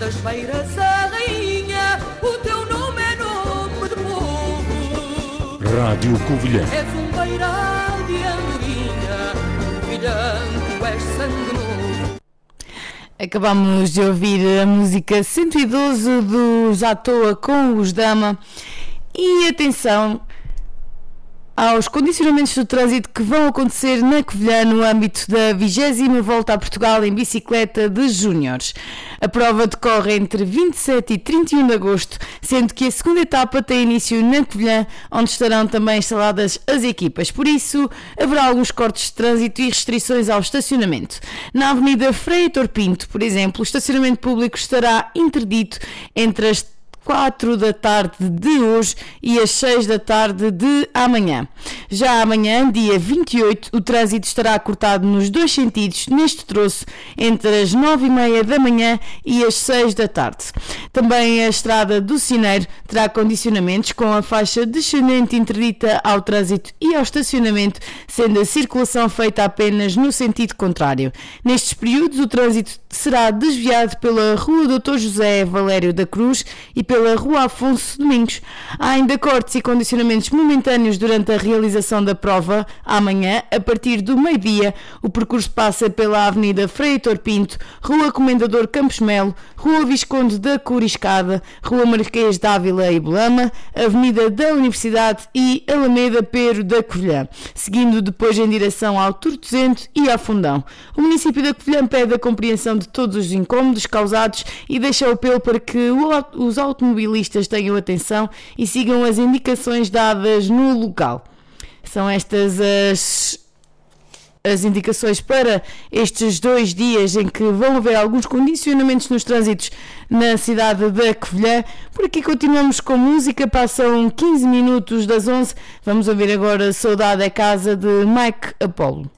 das beiras a rainha, o teu nome é nome de povo. Rádio Covilhã. És um beiral de andorinha, brilhante, és sangue novo. Acabamos de ouvir a música 112 dos À Toa com os Dama. E atenção aos condicionamentos do trânsito que vão acontecer na Covilhã no âmbito da 20ª Volta a Portugal em bicicleta de júniores. A prova decorre entre 27 e 31 de agosto, sendo que a segunda etapa tem início na Covilhã, onde estarão também instaladas as equipas. Por isso, haverá alguns cortes de trânsito e restrições ao estacionamento. Na Avenida Frei Heitor Pinto, por exemplo, o estacionamento público estará interdito entre as 4 da tarde de hoje e às 6 da tarde de amanhã. Já amanhã, dia 28, o trânsito estará cortado nos dois sentidos neste troço entre as 9h30 da manhã e as 6 da tarde. Também a estrada do Cineiro terá condicionamentos com a faixa descendente interdita ao trânsito e ao estacionamento, sendo a circulação feita apenas no sentido contrário. Nestes períodos, o trânsito será desviado pela Rua Dr. José Valério da Cruz e pela Rua Afonso Domingos. Há ainda cortes e condicionamentos momentâneos durante a realização da prova. Amanhã, a partir do meio-dia, o percurso passa pela Avenida Frei Heitor Pinto, Rua Comendador Campos Melo, Rua Visconde da Coriscada, Rua Marquês de Ávila e Belama, Avenida da Universidade e Alameda Pero da Covilhã, seguindo depois em direção ao Tortozento e ao Fundão. O município da Covilhã pede a compreensão de todos os incómodos causados e deixa o apelo para que os automobilistas tenham atenção e sigam as indicações dadas no local. São estas as indicações para estes 2 dias em que vão haver alguns condicionamentos nos trânsitos na cidade da Covilhã. Por aqui continuamos com música, passam 15 minutos das 11. Vamos ouvir agora Saudade é Casa de Mike Apollo.